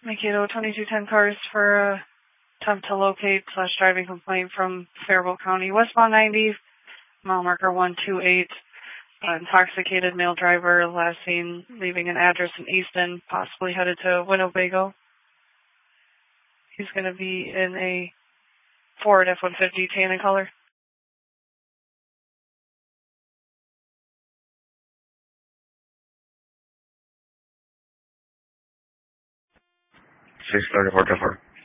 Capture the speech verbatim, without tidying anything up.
Mikado twenty-two ten cars for a attempt to locate slash driving complaint from Faribault County, westbound ninety, mile marker one two eight. Uh, intoxicated male driver, last seen leaving an address in Easton, possibly headed to Winnebago. He's going to be in a Ford F one fifty tan in color. six thirty-four to four.